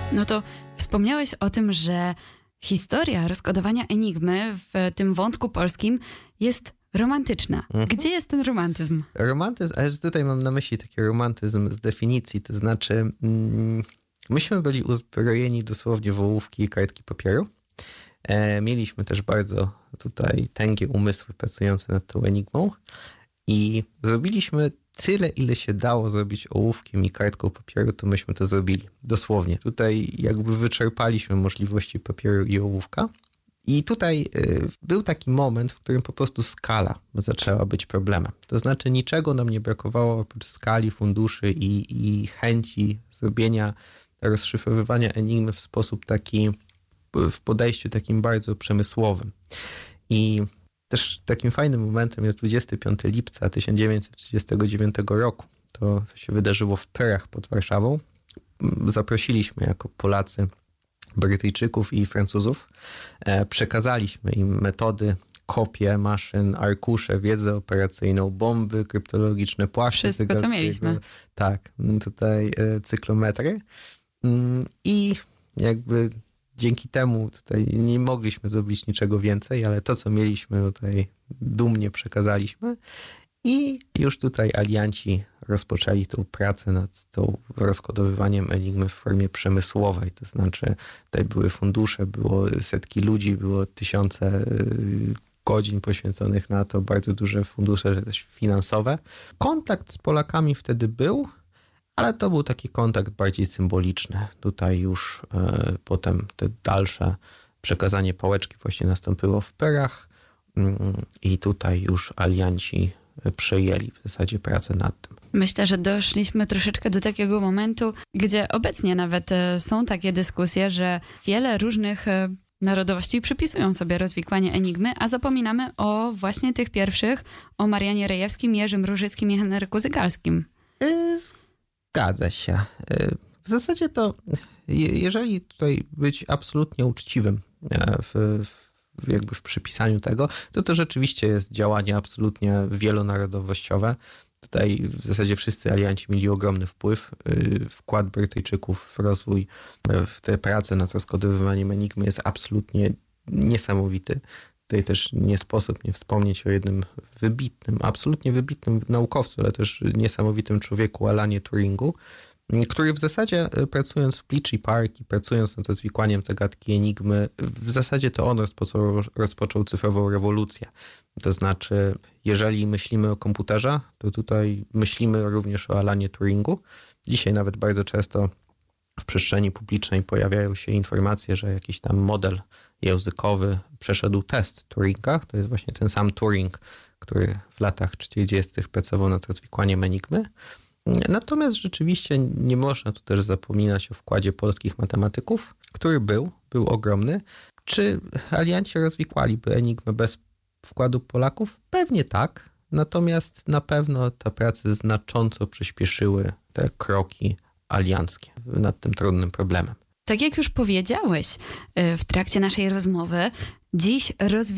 No to wspomniałeś o tym, że historia rozkodowania Enigmy w tym wątku polskim jest romantyczna. Gdzie jest ten romantyzm? Romantyzm, ale tutaj mam na myśli taki romantyzm z definicji, to znaczy myśmy byli uzbrojeni dosłownie w ołówki i kartki papieru. Mieliśmy też bardzo tutaj tęgie umysły pracujące nad tą enigmą i zrobiliśmy tyle, ile się dało zrobić ołówkiem i kartką papieru, to myśmy to zrobili. Dosłownie. Tutaj jakby wyczerpaliśmy możliwości papieru i ołówka. I tutaj był taki moment, w którym po prostu skala zaczęła być problemem. To znaczy niczego nam nie brakowało oprócz skali, funduszy i chęci zrobienia, rozszyfrowywania enigmy w sposób taki, w podejściu takim bardzo przemysłowym. I też takim fajnym momentem jest 25 lipca 1939 roku. To się wydarzyło w Pyrach pod Warszawą. Zaprosiliśmy jako Polacy Brytyjczyków i Francuzów. Przekazaliśmy im metody, kopie maszyn, arkusze, wiedzę operacyjną, bomby kryptologiczne, płaszcze. Wszystko, co mieliśmy. Tak, tutaj cyklometry. I jakby dzięki temu tutaj nie mogliśmy zrobić niczego więcej, ale to, co mieliśmy tutaj dumnie przekazaliśmy. I już tutaj alianci rozpoczęli tą pracę nad tą rozkodowywaniem enigmy w formie przemysłowej. To znaczy tutaj były fundusze, było setki ludzi, było tysiące godzin poświęconych na to, bardzo duże fundusze też finansowe. Kontakt z Polakami wtedy był, ale to był taki kontakt bardziej symboliczny. Tutaj już potem te dalsze przekazanie pałeczki właśnie nastąpiło w Pyrach i tutaj już alianci przejęli w zasadzie pracę nad tym. Myślę, że doszliśmy troszeczkę do takiego momentu, gdzie obecnie nawet są takie dyskusje, że wiele różnych narodowości przypisują sobie rozwikłanie enigmy, a zapominamy o właśnie tych pierwszych, o Marianie Rejewskim, Jerzym Różyckim i Henryku Zygalskim. Zgadza się. W zasadzie to, jeżeli tutaj być absolutnie uczciwym jakby w przypisaniu tego, to rzeczywiście jest działanie absolutnie wielonarodowościowe. Tutaj w zasadzie wszyscy alianci mieli ogromny wpływ. Wkład Brytyjczyków w rozwój, w te prace nad rozkodowywaniem enigmy jest absolutnie niesamowity. Tutaj też nie sposób nie wspomnieć o jednym wybitnym, absolutnie wybitnym naukowcu, ale też niesamowitym człowieku, Alanie Turingu, który w zasadzie pracując w Bletchley Park i pracując nad rozwikłaniem zagadki enigmy, w zasadzie to on rozpoczął cyfrową rewolucję. To znaczy, jeżeli myślimy o komputerze, to tutaj myślimy również o Alanie Turingu. Dzisiaj nawet bardzo często w przestrzeni publicznej pojawiają się informacje, że jakiś tam model językowy przeszedł test Turinga. To jest właśnie ten sam Turing, który w latach 40. pracował nad rozwikłaniem enigmy. Natomiast rzeczywiście nie można tu też zapominać o wkładzie polskich matematyków, który był ogromny. Czy alianci rozwikłaliby enigmę bez wkładu Polaków? Pewnie tak. Natomiast na pewno te prace znacząco przyspieszyły te kroki alianckie nad tym trudnym problemem. Tak jak już powiedziałeś w trakcie naszej rozmowy, dziś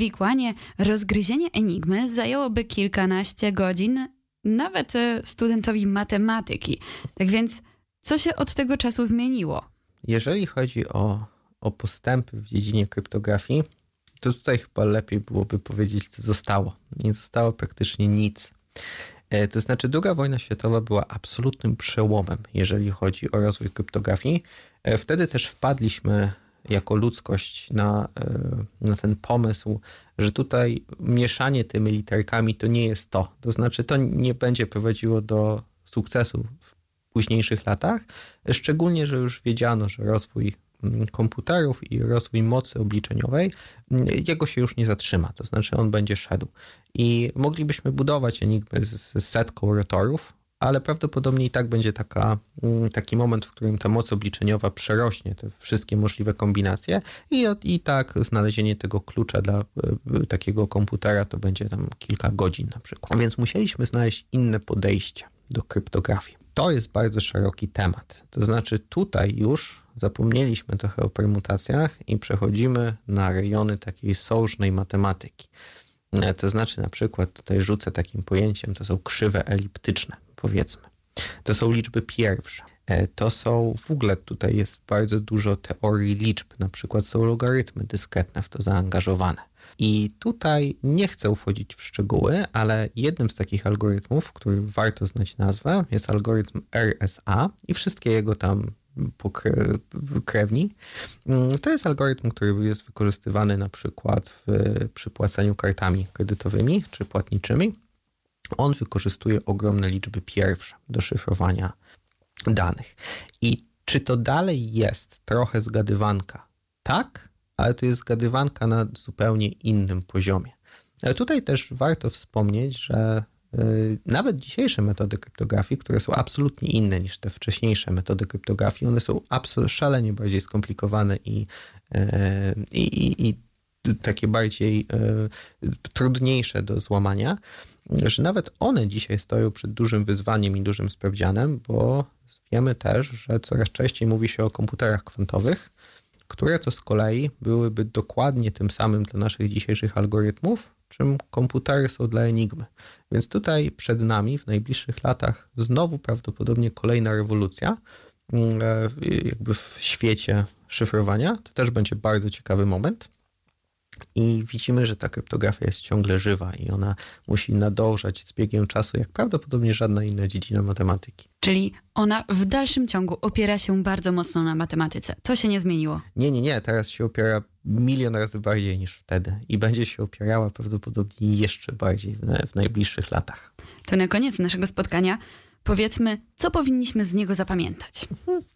rozgryzienie enigmy zajęłoby kilkanaście godzin, nawet studentowi matematyki. Tak więc co się od tego czasu zmieniło? Jeżeli chodzi o postępy w dziedzinie kryptografii, to tutaj chyba lepiej byłoby powiedzieć, co zostało. Nie zostało praktycznie nic. To znaczy II wojna światowa była absolutnym przełomem, jeżeli chodzi o rozwój kryptografii. Wtedy też wpadliśmy jako ludzkość na ten pomysł, że tutaj mieszanie tymi literkami to nie jest to. To znaczy to nie będzie prowadziło do sukcesu w późniejszych latach, szczególnie, że już wiedziano, że rozwój komputerów i rozwój mocy obliczeniowej, jego się już nie zatrzyma, to znaczy on będzie szedł. I moglibyśmy budować enigmy z setką rotorów, ale prawdopodobnie i tak będzie taki moment, w którym ta moc obliczeniowa przerośnie te wszystkie możliwe kombinacje i tak znalezienie tego klucza dla takiego komputera to będzie tam kilka godzin na przykład. A więc musieliśmy znaleźć inne podejście do kryptografii. To jest bardzo szeroki temat. To znaczy tutaj już zapomnieliśmy trochę o permutacjach i przechodzimy na rejony takiej sołżnej matematyki. To znaczy na przykład tutaj rzucę takim pojęciem, to są krzywe eliptyczne, powiedzmy. To są liczby pierwsze. to są, w ogóle tutaj jest bardzo dużo teorii liczb, na przykład są logarytmy dyskretne w to zaangażowane. I tutaj nie chcę wchodzić w szczegóły, ale jednym z takich algorytmów, który warto znać nazwę, jest algorytm RSA i wszystkie jego tam krewni. To jest algorytm, który jest wykorzystywany na przykład przy płaceniu kartami kredytowymi czy płatniczymi. On wykorzystuje ogromne liczby pierwsze do szyfrowania danych. I czy to dalej jest trochę zgadywanka? Tak, ale to jest zgadywanka na zupełnie innym poziomie. Ale tutaj też warto wspomnieć, że nawet dzisiejsze metody kryptografii, które są absolutnie inne niż te wcześniejsze metody kryptografii, one są szalenie bardziej skomplikowane i takie bardziej trudniejsze do złamania, że nawet one dzisiaj stoją przed dużym wyzwaniem i dużym sprawdzianem, bo wiemy też, że coraz częściej mówi się o komputerach kwantowych, które to z kolei byłyby dokładnie tym samym dla naszych dzisiejszych algorytmów, czym komputery są dla Enigmy. Więc tutaj przed nami w najbliższych latach znowu prawdopodobnie kolejna rewolucja jakby w świecie szyfrowania. To też będzie bardzo ciekawy moment. I widzimy, że ta kryptografia jest ciągle żywa i ona musi nadążać z biegiem czasu, jak prawdopodobnie żadna inna dziedzina matematyki. Czyli ona w dalszym ciągu opiera się bardzo mocno na matematyce. To się nie zmieniło. Nie. Teraz się opiera 1 000 000 razy bardziej niż wtedy i będzie się opierała prawdopodobnie jeszcze bardziej w najbliższych latach. To na koniec naszego spotkania powiedzmy, co powinniśmy z niego zapamiętać.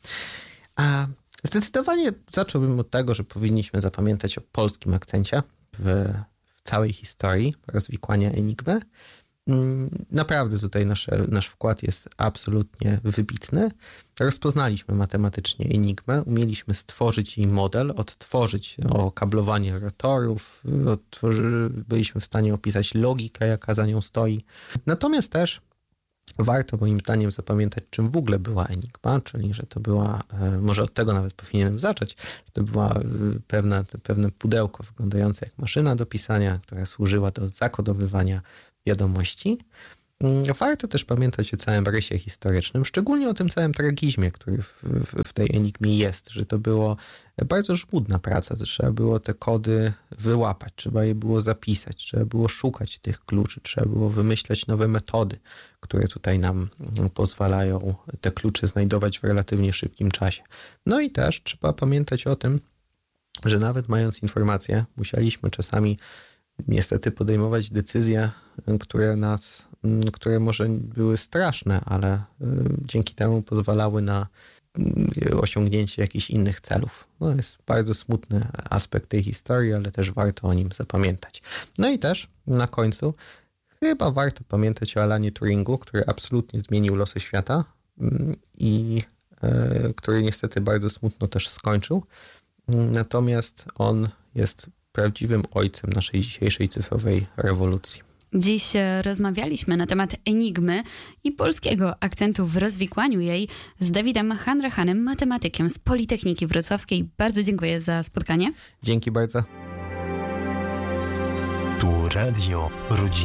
Zdecydowanie zacząłbym od tego, że powinniśmy zapamiętać o polskim akcencie w całej historii rozwikłania Enigmy. Naprawdę tutaj nasz wkład jest absolutnie wybitny. Rozpoznaliśmy matematycznie Enigmę, umieliśmy stworzyć jej model, odtworzyć okablowanie rotorów, byliśmy w stanie opisać logikę, jaka za nią stoi. Natomiast też warto moim zdaniem zapamiętać, czym w ogóle była Enigma, czyli że to była, może od tego nawet powinienem zacząć, że to była pewne pudełko wyglądające jak maszyna do pisania, która służyła do zakodowywania wiadomości. Warto też pamiętać o całym rysie historycznym, szczególnie o tym całym tragizmie, który w tej Enigmie jest, że to było bardzo żmudna praca, to trzeba było te kody wyłapać, trzeba je było zapisać, trzeba było szukać tych kluczy, trzeba było wymyślać nowe metody, które tutaj nam pozwalają te klucze znajdować w relatywnie szybkim czasie. No i też trzeba pamiętać o tym, że nawet mając informacje, musieliśmy czasami niestety podejmować decyzje, które może były straszne, ale dzięki temu pozwalały na osiągnięcie jakichś innych celów. To jest bardzo smutny aspekt tej historii, ale też warto o nim zapamiętać. No i też na końcu chyba warto pamiętać o Alanie Turingu, który absolutnie zmienił losy świata i który niestety bardzo smutno też skończył. Natomiast on jest prawdziwym ojcem naszej dzisiejszej cyfrowej rewolucji. Dziś rozmawialiśmy na temat Enigmy i polskiego akcentu w rozwikłaniu jej z Dawidem Hanrahanem, matematykiem z Politechniki Wrocławskiej. Bardzo dziękuję za spotkanie. Dzięki bardzo. Tu Radio Rodzina.